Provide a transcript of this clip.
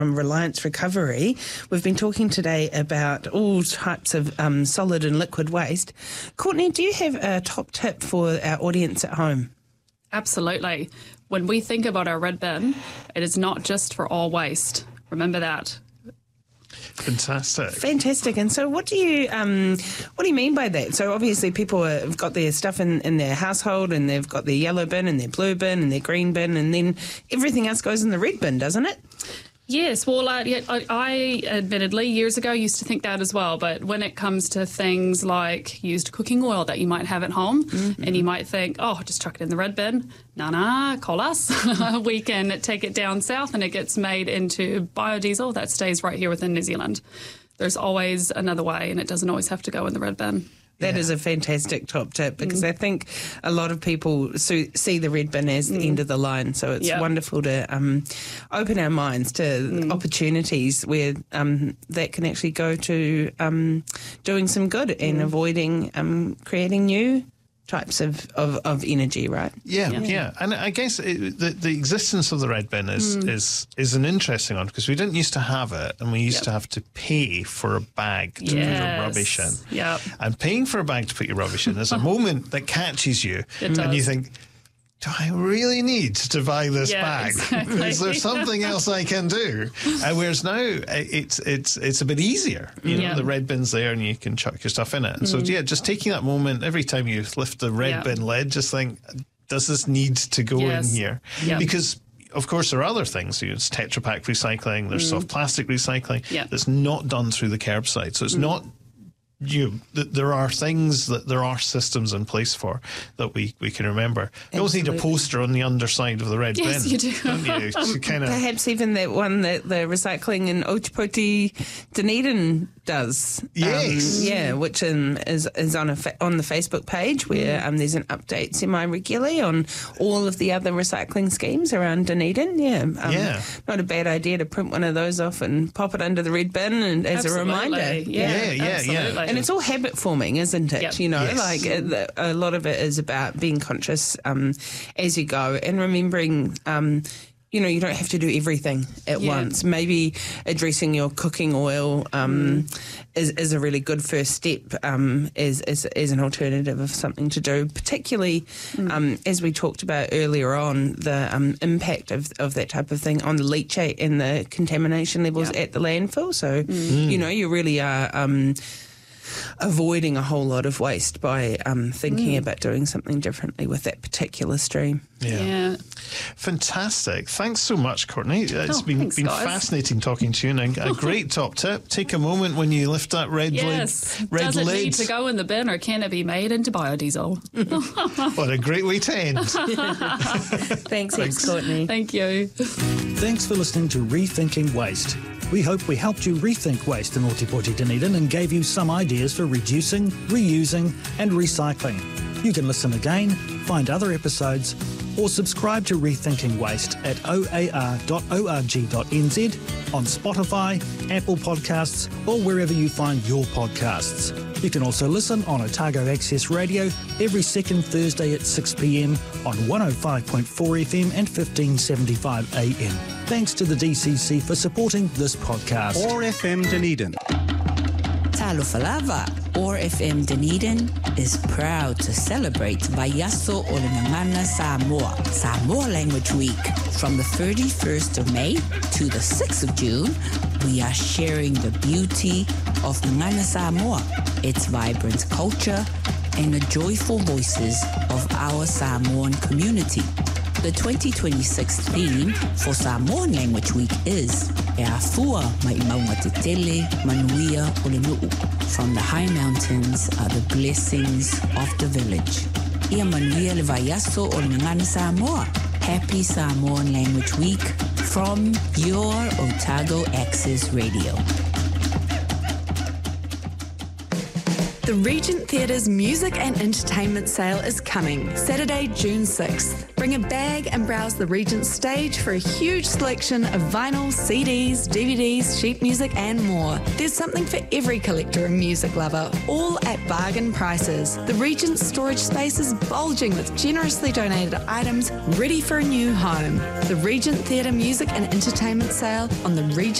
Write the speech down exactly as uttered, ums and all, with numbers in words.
From Reliance Recovery. We've been talking today about all types of um, solid and liquid waste. Courtney, do you have a top tip for our audience at home? Absolutely. When we think about our red bin, it is not just for all waste. Remember that. Fantastic. Fantastic. And so what do you um, what do you mean by that? So obviously people have got their stuff in, in their household, and they've got their yellow bin and their blue bin and their green bin, and then everything else goes in the red bin, doesn't it? Yes, well, I, I, I admittedly years ago used to think that as well, but when it comes to things like used cooking oil that you might have at home, mm-hmm. and you might think, oh, just chuck it in the red bin. Nah, nah, call us. We can take it down south and it gets made into biodiesel that stays right here within New Zealand. There's always another way, and it doesn't always have to go in the red bin. That yeah. is a fantastic top tip, because mm. I think a lot of people see the red bin as the mm. end of the line. So it's yep. wonderful to um, open our minds to mm. opportunities where um, that can actually go to um, doing some good and mm. avoiding um, creating new types of, of, of energy, right? Yeah, yeah, yeah. And I guess it, the, the existence of the red bin is, mm. is, is an interesting one, because we didn't used to have it, and we used yep. to have to pay for a bag to yes. put your rubbish in. Yep. And paying for a bag to put your rubbish in is a moment that catches you, it and does. you think, do I really need to buy this yeah, bag? Exactly. Is there something else I can do? Uh, whereas now it's it's it's a bit easier. You know, yeah. the red bin's there and you can chuck your stuff in it. And mm. so yeah, just taking that moment every time you lift the red yeah. bin lid, just think, does this need to go yes. in here? Yep. Because of course, there are other things. You know, it's Tetra Pak recycling. There's mm. soft plastic recycling yep. that's not done through the curbside. So it's mm. not. You, th- there are things that there are systems in place for that we, we can remember. You always need a poster on the underside of the red yes, bin. Yes, you do. Don't you? To kinda... Perhaps even that one that the recycling in Ōtepoti, Dunedin does. Yes. Um, yeah, which um, is is on a fa- on the Facebook page, where um, there's an update semi-regularly on all of the other recycling schemes around Dunedin. Yeah. Um, yeah. Not a bad idea to print one of those off and pop it under the red bin and as absolutely. a reminder. Yeah, yeah, yeah. Absolutely. yeah. And it's all habit forming, isn't it? Yep. You know, yes. like a, a lot of it is about being conscious um, as you go, and remembering, um, you know, you don't have to do everything at yeah. once. Maybe addressing your cooking oil um, mm. is, is a really good first step um, as, as, as an alternative of something to do, particularly mm. um, as we talked about earlier on, the um, impact of, of that type of thing on the leachate and the contamination levels yeah. at the landfill. So, mm. you know, you really are... Um, avoiding a whole lot of waste by um, thinking mm. about doing something differently with that particular stream. Yeah. yeah. Fantastic. Thanks so much, Courtney. It's oh, been, thanks, been guys. fascinating talking to you, and a, a great top tip. Take a moment when you lift that red yes. lid. Red Does it lid. need to go in the bin, or can it be made into biodiesel? What a great way to end. Thanks, Thanks. Courtney. Thank you. Thanks for listening to Rethinking Waste. We hope we helped you rethink waste in Ōtepoti, Dunedin, and gave you some ideas for reducing, reusing and recycling. You can listen again, find other episodes, or subscribe to Rethinking Waste at o a r dot org dot n z, on Spotify, Apple Podcasts, or wherever you find your podcasts. You can also listen on Otago Access Radio every second Thursday at six p m on one oh five point four F M and fifteen seventy-five A M. Thanks to the D C C for supporting this podcast. O A R F M Dunedin. Talofa lava. O A R F M Dunedin is proud to celebrate Vaiaso o le Ngangana Samoa, Samoa Language Week. From the thirty-first of May to the sixth of June, we are sharing the beauty of Ngangana Samoa, its vibrant culture, and the joyful voices of our Samoan community. The twenty twenty-six theme for Samoan Language Week is E Afua mai maunga te tele manuia o le nuu. From the high mountains are the blessings of the village. Ia manuia le vaiaso o le Ngangana Samoa. Happy Samoan Language Week from your Otago Access Radio. The Regent Theatre's Music and Entertainment Sale is coming, Saturday, June sixth. Bring a bag and browse the Regent stage for a huge selection of vinyl, C Ds, D V Ds, sheet music and more. There's something for every collector and music lover, all at bargain prices. The Regent storage space is bulging with generously donated items ready for a new home. The Regent Theatre Music and Entertainment Sale on the Regent